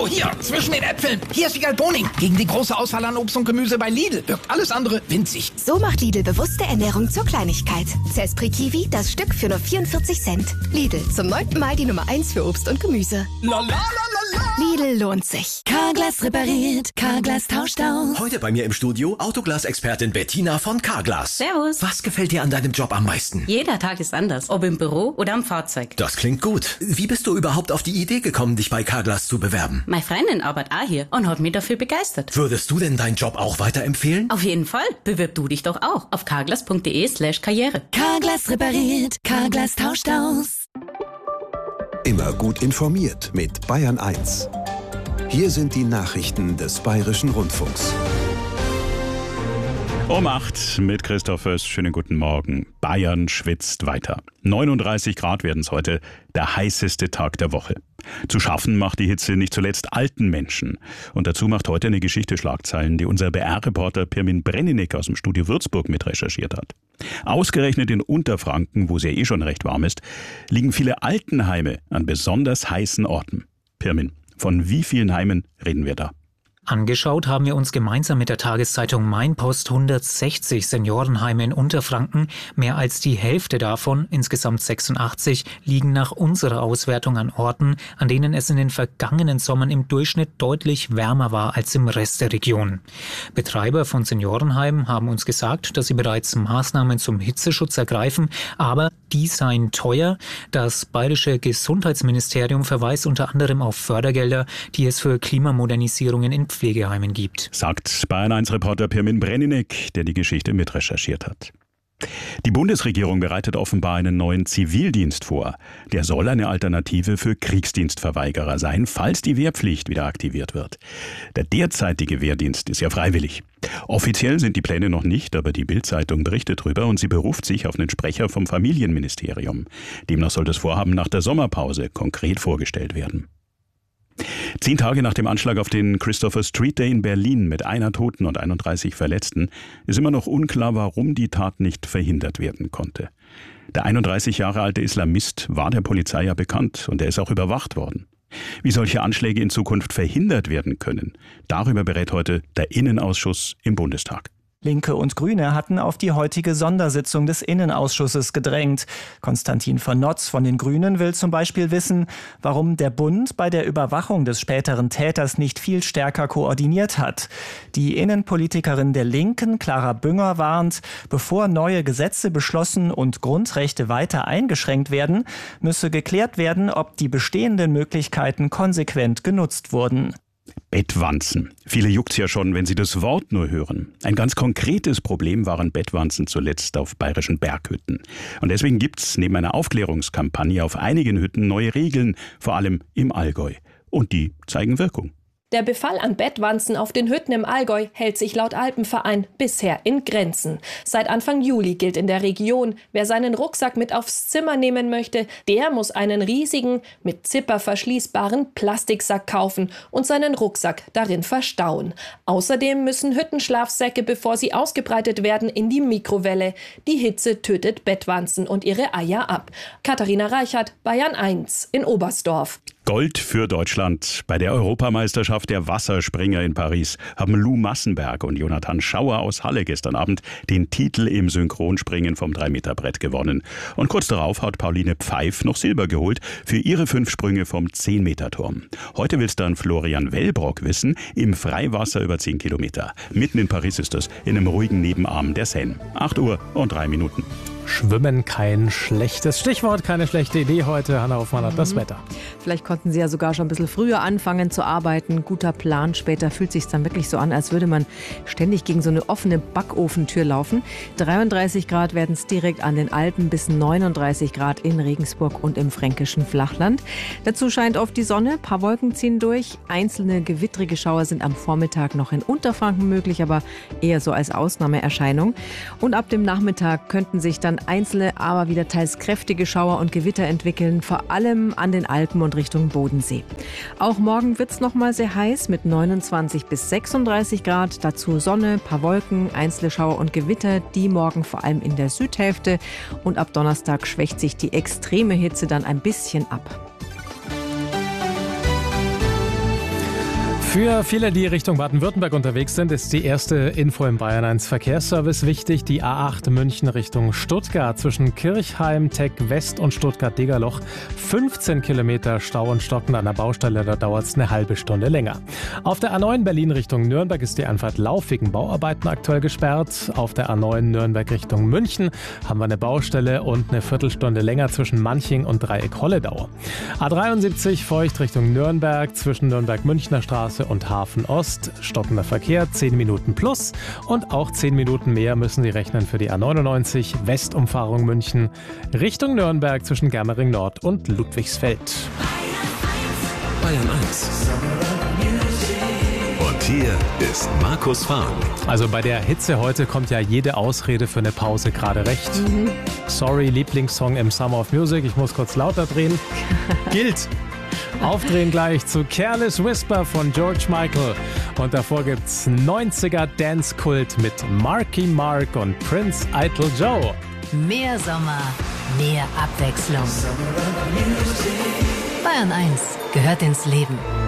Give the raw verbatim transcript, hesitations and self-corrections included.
So, hier, zwischen den Äpfeln. Hier ist Wiegald Boning. Gegen die große Auswahl an Obst und Gemüse bei Lidl wirkt alles andere winzig. So macht Lidl bewusste Ernährung zur Kleinigkeit. Zespri Kiwi, das Stück für nur vierundvierzig Cent. Lidl, zum neunten Mal die Nummer eins für Obst und Gemüse. La, la, la, la, la. Lidl lohnt sich. Carglass repariert, Carglass tauscht aus. Heute bei mir im Studio Autoglas-Expertin Bettina von Carglass. Servus. Was gefällt dir an deinem Job am meisten? Jeder Tag ist anders, ob im Büro oder am Fahrzeug. Das klingt gut. Wie bist du überhaupt auf die Idee gekommen, dich bei Carglass zu bewerben? Meine Freundin arbeitet auch hier und hat mich dafür begeistert. Würdest du denn deinen Job auch weiterempfehlen? Auf jeden Fall. Bewirb du dich doch auch auf carglass.de slash karriere. Carglass repariert, Carglass tauscht aus. Immer gut informiert mit Bayern eins. Hier sind die Nachrichten des Bayerischen Rundfunks. Um acht mit Christoph Föst. Schönen guten Morgen. Bayern schwitzt weiter. neununddreißig Grad werden es heute, der heißeste Tag der Woche. Zu schaffen macht die Hitze nicht zuletzt alten Menschen. Und dazu macht heute eine Geschichte Schlagzeilen, die unser B R-Reporter Pirmin Brenninek aus dem Studio Würzburg mit recherchiert hat. Ausgerechnet in Unterfranken, wo es ja eh schon recht warm ist, liegen viele Altenheime an besonders heißen Orten. Pirmin, von wie vielen Heimen reden wir da? Angeschaut haben wir uns gemeinsam mit der Tageszeitung Mainpost hundertsechzig Seniorenheime in Unterfranken. Mehr als die Hälfte davon, insgesamt sechsundachtzig, liegen nach unserer Auswertung an Orten, an denen es in den vergangenen Sommern im Durchschnitt deutlich wärmer war als im Rest der Region. Betreiber von Seniorenheimen haben uns gesagt, dass sie bereits Maßnahmen zum Hitzeschutz ergreifen, aber die seien teuer. Das bayerische Gesundheitsministerium verweist unter anderem auf Fördergelder, die es für Klimamodernisierungen in Pflegeheimen gibt. Sagt Bayern eins Reporter Pirmin Brenninek, der die Geschichte mitrecherchiert hat. Die Bundesregierung bereitet offenbar einen neuen Zivildienst vor. Der soll eine Alternative für Kriegsdienstverweigerer sein, falls die Wehrpflicht wieder aktiviert wird. Der derzeitige Wehrdienst ist ja freiwillig. Offiziell sind die Pläne noch nicht, aber die Bild-Zeitung berichtet darüber und sie beruft sich auf einen Sprecher vom Familienministerium. Demnach soll das Vorhaben nach der Sommerpause konkret vorgestellt werden. Zehn Tage nach dem Anschlag auf den Christopher Street Day in Berlin mit einer Toten und einunddreißig Verletzten ist immer noch unklar, warum die Tat nicht verhindert werden konnte. Der einunddreißig Jahre alte Islamist war der Polizei ja bekannt und er ist auch überwacht worden. Wie solche Anschläge in Zukunft verhindert werden können, darüber berät heute der Innenausschuss im Bundestag. Linke und Grüne hatten auf die heutige Sondersitzung des Innenausschusses gedrängt. Konstantin von Notz von den Grünen will zum Beispiel wissen, warum der Bund bei der Überwachung des späteren Täters nicht viel stärker koordiniert hat. Die Innenpolitikerin der Linken, Clara Bünger, warnt, bevor neue Gesetze beschlossen und Grundrechte weiter eingeschränkt werden, müsse geklärt werden, ob die bestehenden Möglichkeiten konsequent genutzt wurden. Bettwanzen. Viele juckt's ja schon, wenn sie das Wort nur hören. Ein ganz konkretes Problem waren Bettwanzen zuletzt auf bayerischen Berghütten. Und deswegen gibt's neben einer Aufklärungskampagne auf einigen Hütten neue Regeln, vor allem im Allgäu. Und die zeigen Wirkung. Der Befall an Bettwanzen auf den Hütten im Allgäu hält sich laut Alpenverein bisher in Grenzen. Seit Anfang Juli gilt in der Region, wer seinen Rucksack mit aufs Zimmer nehmen möchte, der muss einen riesigen, mit Zipper verschließbaren Plastiksack kaufen und seinen Rucksack darin verstauen. Außerdem müssen Hüttenschlafsäcke, bevor sie ausgebreitet werden, in die Mikrowelle. Die Hitze tötet Bettwanzen und ihre Eier ab. Katharina Reichert, Bayern eins in Oberstdorf. Gold für Deutschland. Bei der Europameisterschaft der Wasserspringer in Paris haben Lou Massenberg und Jonathan Schauer aus Halle gestern Abend den Titel im Synchronspringen vom drei Meter Brett gewonnen. Und kurz darauf hat Pauline Pfeif noch Silber geholt für ihre fünf Sprünge vom zehn Meter Turm. Heute will's dann Florian Wellbrock wissen, im Freiwasser über zehn Kilometer. Mitten in Paris ist es, in einem ruhigen Nebenarm der Seine. acht Uhr und drei Minuten. Schwimmen kein schlechtes Stichwort, keine schlechte Idee heute. Hanna Hoffmann hat das Wetter. Vielleicht konnten Sie ja sogar schon ein bisschen früher anfangen zu arbeiten. Guter Plan. Später fühlt es sich dann wirklich so an, als würde man ständig gegen so eine offene Backofentür laufen. dreiunddreißig Grad werden es direkt an den Alpen, bis neununddreißig Grad in Regensburg und im fränkischen Flachland. Dazu scheint oft die Sonne, ein paar Wolken ziehen durch. Einzelne gewittrige Schauer sind am Vormittag noch in Unterfranken möglich, aber eher so als Ausnahmeerscheinung. Und ab dem Nachmittag könnten sich dann einzelne, aber wieder teils kräftige Schauer und Gewitter entwickeln, vor allem an den Alpen und Richtung Bodensee. Auch morgen wird es noch mal sehr heiß mit neunundzwanzig bis sechsunddreißig Grad. Dazu Sonne, paar Wolken, einzelne Schauer und Gewitter, die morgen vor allem in der Südhälfte. Und ab Donnerstag schwächt sich die extreme Hitze dann ein bisschen ab. Für viele, die Richtung Baden-Württemberg unterwegs sind, ist die erste Info im Bayern eins Verkehrsservice wichtig. Die A acht München Richtung Stuttgart zwischen Kirchheim, Tech West und Stuttgart-Degerloch. fünfzehn Kilometer Stau und Stocken an der Baustelle, da dauert es eine halbe Stunde länger. Auf der A neun Berlin Richtung Nürnberg ist die Einfahrt Lauf wegen Bauarbeiten aktuell gesperrt. Auf der A neun Nürnberg Richtung München haben wir eine Baustelle und eine Viertelstunde länger zwischen Manching und Dreieck-Holledau. A dreiundsiebzig Feucht Richtung Nürnberg zwischen Nürnberg-Münchner Straße und Hafen Ost. Stockender Verkehr, zehn Minuten plus. Und auch zehn Minuten mehr müssen Sie rechnen für die A neunundneunzig Westumfahrung München Richtung Nürnberg zwischen Germering Nord und Ludwigsfeld. Bayern eins. Und hier ist Markus Fahren. Also bei der Hitze heute kommt ja jede Ausrede für eine Pause gerade recht. Mhm. Sorry, Lieblingssong im Summer of Music, ich muss kurz lauter drehen. Gilt. Aufdrehen gleich zu Careless Whisper von George Michael. Und davor gibt's neunziger Dance-Kult mit Marky Mark und Prince Idol Joe. Mehr Sommer, mehr Abwechslung. Bayern eins gehört ins Leben.